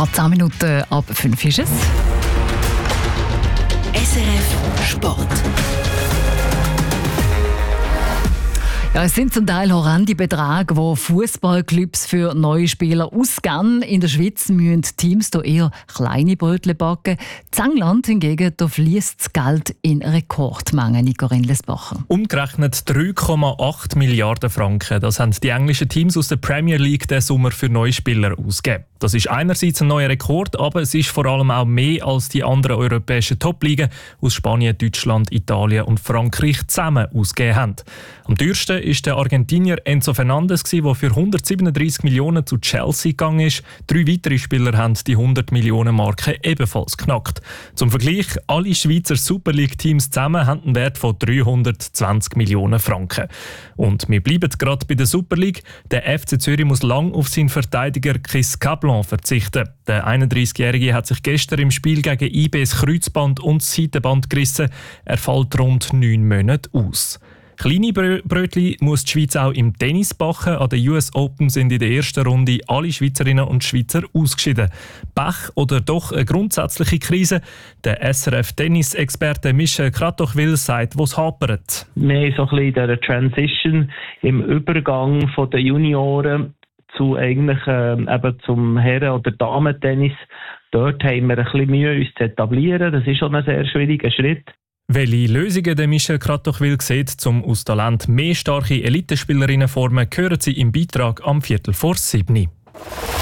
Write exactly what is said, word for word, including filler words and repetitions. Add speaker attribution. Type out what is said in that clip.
Speaker 1: Gerade zehn Minuten ab fünf ist es.
Speaker 2: S R F Sport.
Speaker 1: Ja, es sind zum Teil horrende Beträge, die Fußballclubs für neue Spieler ausgeben. In der Schweiz müssen Teams hier eher kleine Brötchen backen. In England hingegen da fließt das Geld in Rekordmengen, Nicorin Lesbacher.
Speaker 3: Umgerechnet drei Komma acht Milliarden Franken. Das haben die englischen Teams aus der Premier League diesen Sommer für neue Spieler ausgegeben. Das ist einerseits ein neuer Rekord, aber es ist vor allem auch mehr als die anderen europäischen Top-Ligen aus Spanien, Deutschland, Italien und Frankreich zusammen ausgegeben haben. Am teuersten ist der Argentinier Enzo Fernandes, der für hundertsiebenunddreissig Millionen zu Chelsea gegangen ist. Drei weitere Spieler haben die hundert Millionen Marke ebenfalls knackt. Zum Vergleich, alle Schweizer Super League-Teams zusammen haben einen Wert von dreihundertzwanzig Millionen Franken. Und wir bleiben gerade bei der Super League. Der F C Zürich muss lang auf seinen Verteidiger Chris Cablon verzichten. Der einunddreißigjährige hat sich gestern im Spiel gegen I B das Kreuzband und das Seitenband gerissen. Er fällt rund neun Monate aus. Kleine Brötchen muss die Schweiz auch im Tennis backen. An den U S Open sind in der ersten Runde alle Schweizerinnen und Schweizer ausgeschieden. Pech oder doch eine grundsätzliche Krise? Der S R F-Tennis-Experte Michel Kratochwil sagt, wo es hapert.
Speaker 4: Wir haben so ein bisschen in dieser Transition im Übergang von den Junioren zu eigentlich äh, eben zum Herren- oder Damen-Tennis. Dort haben wir ein bisschen Mühe, uns zu etablieren. Das ist schon ein sehr schwieriger Schritt.
Speaker 3: Welche Lösungen der Michel Kratochwil sieht, um aus Talent mehr starke Elitespielerinnen zu formen, hören Sie im Beitrag am Viertel vor sieben.